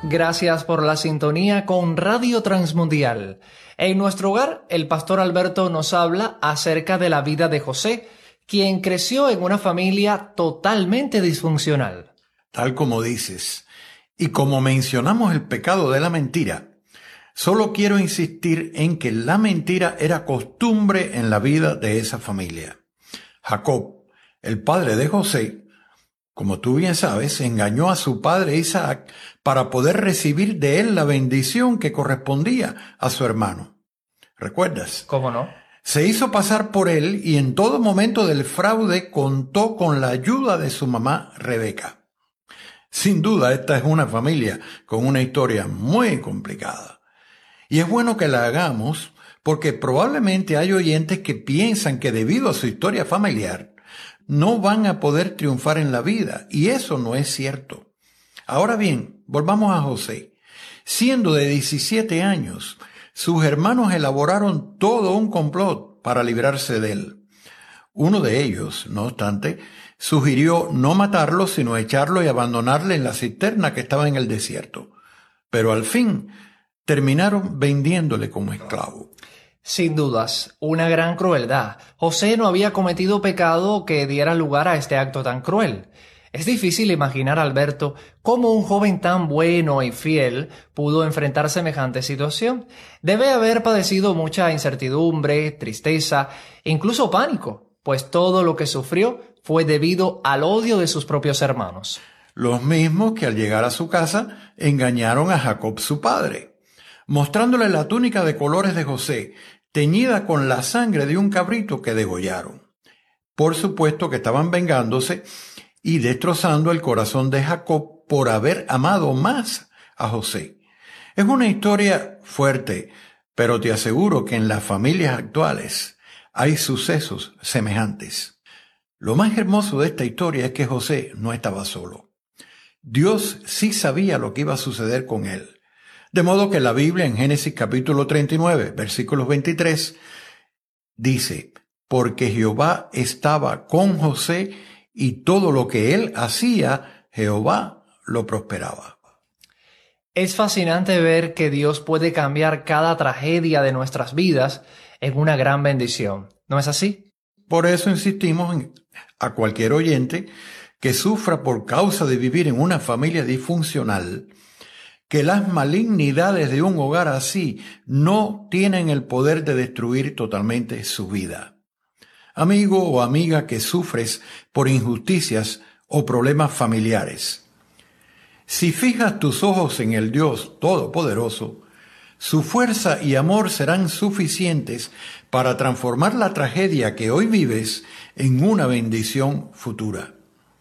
Gracias por la sintonía con Radio Transmundial. En nuestro hogar, el pastor Alberto nos habla acerca de la vida de José, quien creció en una familia totalmente disfuncional. Tal como dices, y como mencionamos el pecado de la mentira, solo quiero insistir en que la mentira era costumbre en la vida de esa familia. Jacob, el padre de José, como tú bien sabes, engañó a su padre Isaac para poder recibir de él la bendición que correspondía a su hermano. ¿Recuerdas? ¿Cómo no? Se hizo pasar por él y en todo momento del fraude contó con la ayuda de su mamá Rebeca. Sin duda, esta es una familia con una historia muy complicada. Y es bueno que la hagamos porque probablemente hay oyentes que piensan que debido a su historia familiar no van a poder triunfar en la vida, y eso no es cierto. Ahora bien, volvamos a José. Siendo de 17 años, sus hermanos elaboraron todo un complot para librarse de él. Uno de ellos, no obstante, sugirió no matarlo, sino echarlo y abandonarle en la cisterna que estaba en el desierto. Pero al fin terminaron vendiéndole como esclavo. Sin dudas, una gran crueldad. José no había cometido pecado que diera lugar a este acto tan cruel. Es difícil imaginar, Alberto, cómo un joven tan bueno y fiel pudo enfrentar semejante situación. Debe haber padecido mucha incertidumbre, tristeza, incluso pánico, pues todo lo que sufrió fue debido al odio de sus propios hermanos. Los mismos que al llegar a su casa engañaron a Jacob su padre, mostrándole la túnica de colores de José, teñida con la sangre de un cabrito que degollaron. Por supuesto que estaban vengándose y destrozando el corazón de Jacob por haber amado más a José. Es una historia fuerte, pero te aseguro que en las familias actuales hay sucesos semejantes. Lo más hermoso de esta historia es que José no estaba solo. Dios sí sabía lo que iba a suceder con él. De modo que la Biblia en Génesis capítulo 39, versículos 23, dice, porque Jehová estaba con José y todo lo que él hacía, Jehová lo prosperaba. Es fascinante ver que Dios puede cambiar cada tragedia de nuestras vidas en una gran bendición. ¿No es así? Por eso insistimos a cualquier oyente que sufra por causa de vivir en una familia disfuncional, que las malignidades de un hogar así no tienen el poder de destruir totalmente su vida. Amigo o amiga que sufres por injusticias o problemas familiares, si fijas tus ojos en el Dios Todopoderoso, su fuerza y amor serán suficientes para transformar la tragedia que hoy vives en una bendición futura.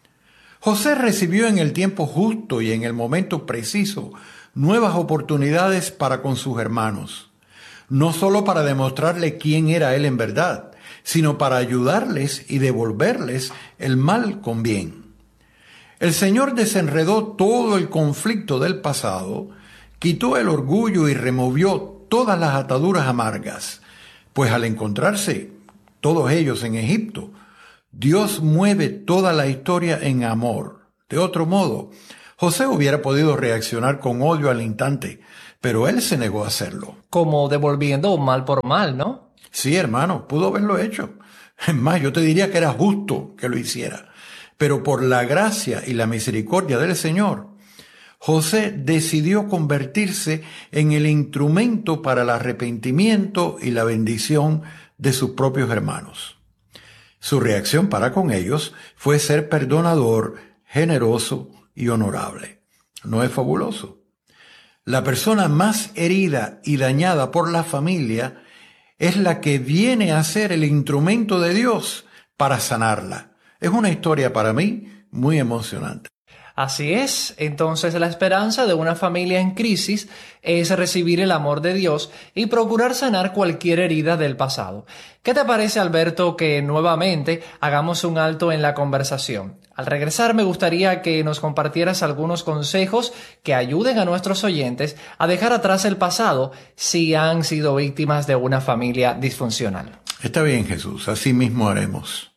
José recibió en el tiempo justo y en el momento preciso nuevas oportunidades para con sus hermanos, no solo para demostrarle quién era él en verdad, sino para ayudarles y devolverles el mal con bien. El Señor desenredó todo el conflicto del pasado, quitó el orgullo y removió todas las ataduras amargas, pues al encontrarse todos ellos en Egipto, Dios mueve toda la historia en amor. De otro modo, José hubiera podido reaccionar con odio al instante, pero él se negó a hacerlo. Como devolviendo mal por mal, ¿no? Sí, hermano, pudo haberlo hecho. Es más, yo te diría que era justo que lo hiciera. Pero por la gracia y la misericordia del Señor, José decidió convertirse en el instrumento para el arrepentimiento y la bendición de sus propios hermanos. Su reacción para con ellos fue ser perdonador, generoso y honorable. ¿No es fabuloso? La persona más herida y dañada por la familia es la que viene a ser el instrumento de Dios para sanarla. Es una historia para mí muy emocionante. Así es, entonces la esperanza de una familia en crisis es recibir el amor de Dios y procurar sanar cualquier herida del pasado. ¿Qué te parece, Alberto, que nuevamente hagamos un alto en la conversación? Al regresar me gustaría que nos compartieras algunos consejos que ayuden a nuestros oyentes a dejar atrás el pasado si han sido víctimas de una familia disfuncional. Está bien, Jesús, así mismo haremos.